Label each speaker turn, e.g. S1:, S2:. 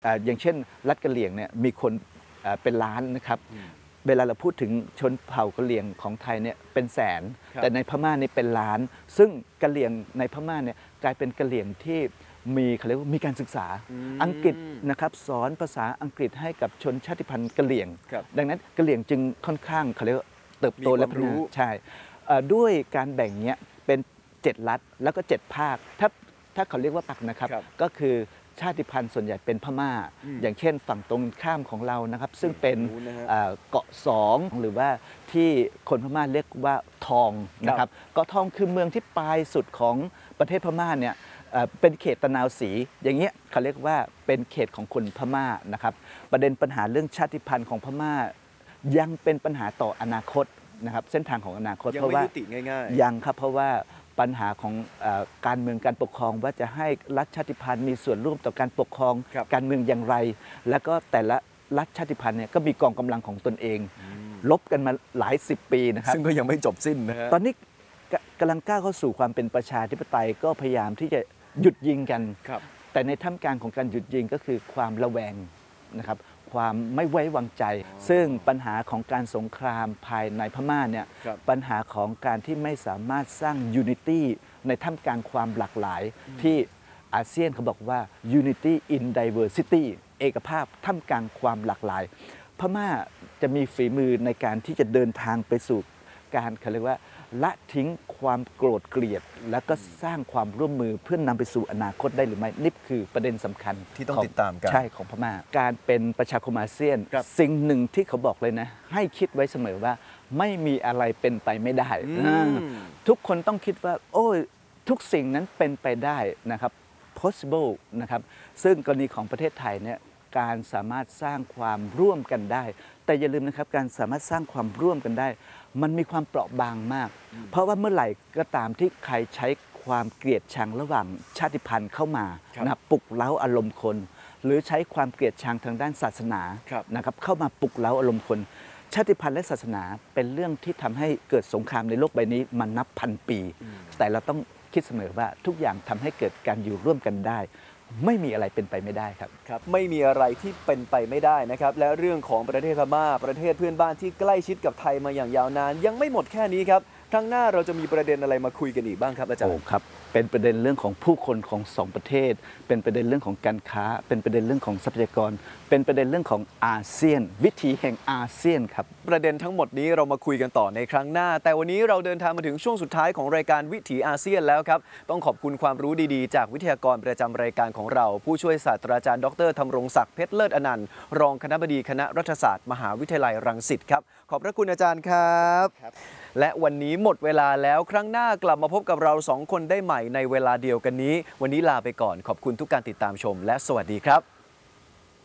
S1: อย่างเช่นรัฐกะเหรี่ยงเนี่ยมีคนเป็นล้านนะครับเวลาเราพูดถึงชนเผ่ากะเหรี่ยงของไทยเนี่ยเป็นแสนแต่ในพม่านี่เป็นล้านซึ่งกะเหรี่ยงในพม่าเนี่ยกลายเป็นกะเหรี่ยงที่เขาเรียกว่ามีการศึกษาอังกฤษนะครับสอนภาษาอังกฤษให้กับชนชาติพันธุ์กะเหรี่ยงดังนั้นกะเหรี่ยงจึงค่อนข้างเขาเรียกว่าเติบโตและพัฒนาใช่ด้วยการแบ่งเนี้ยเป็น7รัฐแล้วก็7ภาคถ้าเขาเรียกว่าปักนะครับก็คือชาติพันธุ์ส่วนใหญ่เป็นพม่าอย่างเช่นฝั่งตรงข้ามของเรานะครับซึ่งเป็นเกาะสองหรือว่าที่คนพม่าเรียกว่าทองนะครับเกาะทองคือเมืองที่ปลายสุดของประเทศพม่าเนี่ยเป็นเขตตะนาวศรีอย่างเงี้ยเขาเรียกว่าเป็นเขตของคนพม่านะครับประเด็นปัญหาเรื่องชาติพันธุ์ของพม่ายังเป็นปัญหาต่ออนาคตนะครับเส้นทางของอนาคตเพราะว่ายังครับเพราะว่าปัญหาของการเมืองการปกครองว่าจะให้รัฐชาติพันธุ์มีส่วนร่วมต่อการปกครองการเมืองอย่างไรแล้วก็แต่ละรัฐชาติพันธุ์เนี่ยก็มีกองกำลังของตนเองลบกันมาหลาย10 ปีนะครับ
S2: ซึ่งก็ยังไม่จบสิ้นนะฮะ
S1: ตอนนี้กำลังก้าวเข้าสู่ความเป็นประชาธิปไตยก็พยายามที่จะหยุดยิงกันแต่ในท่ามกลางของการหยุดยิงก็คือความระแวงนะครับความไม่ไว้วางใจซึ่งปัญหาของการสงครามภายในพม่าเนี่ยปัญหาของการที่ไม่สามารถสร้างยูนิตี้ในท่ามกลางความหลากหลายที่อาเซียนเขาบอกว่า unity in diversity เอกภาพท่ามกลางความหลากหลายพม่าจะมีฝีมือในการที่จะเดินทางไปสู่การเขาเรียกว่าละทิ้งความโกรธเกลียดแล้วก็สร้างความร่วมมือเพื่อนนำไปสู่อนาคตได้หรือไม่นี่คือประเด็นสำคัญ
S2: ที่ต้องติดตามกัน
S1: ใช่ของพม่าการเป็นประชาคมอาเซียนสิ่งหนึ่งที่เขาบอกเลยนะให้คิดไว้เสมอว่าไม่มีอะไรเป็นไปไม่ได้ทุกคนต้องคิดว่าโอ้ยทุกสิ่งนั้นเป็นไปได้นะครับ possible นะครับซึ่งกรณีของประเทศไทยเนี่ยการสามารถสร้างความร่วมกันได้แต่อย่าลืมนะครับการสามารถสร้างความร่วมกันได้มันมีความเปราะบางมากเพราะว่าเมื่อไหร่ก็ตามที่ใครใช้ความเกลียดชังระหว่างชาติพันธุ์เข้ามานะปลุกเร้าอารมณ์คนหรือใช้ความเกลียดชังทางด้านศาสนานะครับเข้ามาปลุกเร้าอารมณ์คนชาติพันธุ์และศาสนาเป็นเรื่องที่ทำให้เกิดสงครามในโลกใบนี้มานับพันปีแต่เราต้องคิดเสมอว่าทุกอย่างทำให้เกิดการอยู่ร่วมกันได้ไม่มีอะไรเป็นไปไม่ได้ครับ
S2: ไม่มีอะไรที่เป็นไปไม่ได้นะครับและเรื่องของประเทศพม่าประเทศเพื่อนบ้านที่ใกล้ชิดกับไทยมาอย่างยาวนานยังไม่หมดแค่นี้ครับครั้งหน้าเราจะมีประเด็นอะไรมาคุยกันอีกบ้างครับอาจารย์
S1: ครับเป็นประเด็นเรื่องของผู้คนของ2ประเทศเป็นประเด็นเรื่องของการค้าเป็นประเด็นเรื่องของทรัพยากรเป็นประเด็นเรื่องของอาเซียนวิถีแห่งอาเซียนครับ
S2: ประเด็นทั้งหมดนี้เรามาคุยกันต่อในครั้งหน้าแต่วันนี้เราเดินทางมาถึงช่วงสุดท้ายของรายการวิถีอาเซียนแล้วครับต้องขอบคุณความรู้ดีๆจากวิทยากรประจำรายการของเราผู้ช่วยศาสตราจารย์ดร.ธำรงศักดิ์เพชรเลิศอนันต์รองคณบดีคณะรัฐศาสตร์มหาวิทยาลัยรังสิตครับขอบพระคุณอาจารย์ครับและวันนี้หมดเวลาแล้วครั้งหน้ากลับมาพบกับเรา2 คนได้ใหม่ในเวลาเดียวกันนี้วันนี้ลาไปก่อนขอบคุณทุกการติดตามชมและสวัสดีครับ